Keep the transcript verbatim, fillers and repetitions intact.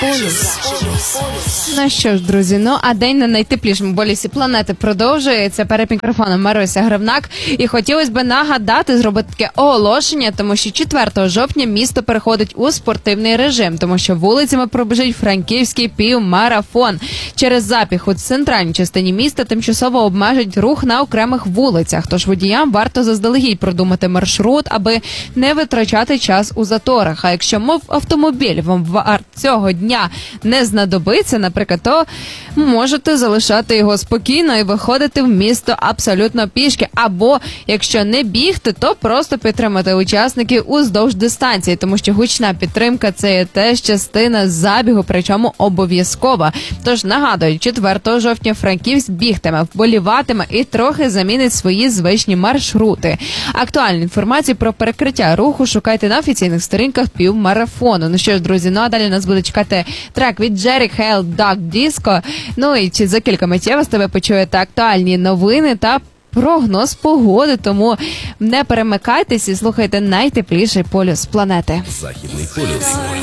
полюс. Ну що ж, друзі, ну а день на найтеплішому полюсі планети продовжується. Перед мікрофоном Маруся Гривнак. І хотілося б нагадати, зробити таке оголошення, тому що четвертого жовтня місто переходить у спортивний режим, тому що вулицями пробіжить франківський півмарафон. Через запіх у центральній частині міста тимчасово обмежать рух на окремих вулицях, тож водіям варто заздалегідь продумати маршрут, аби не витрачати час у заторах. А якщо, мов, автомобіль вам цього дня не знадобиться, наприклад, то можете залишати його спокійно і виходити в місто абсолютно пішки. Або, якщо не бігти, то просто підтримати учасників уздовж дистанції, тому що гучна підтримка – це є теж частина забігу, причому обов'язкова. Тож, нагадую, четвертого жовтня Франківськ бігтиме, вболіватиме і трохи замінить свої звичні маршрути. Актуальну інформацію про перекриття руху шукайте на офіційних сторінках півмарафону. Ну що ж, друзі, ну а далі нас буде чекати трек від Джері Хейл «Duck Disco». Ну і за кілька миттєво вас тебе почуєте актуальні новини та прогноз погоди, тому не перемикайтесь і слухайте найтепліший полюс планети. Західний полюс.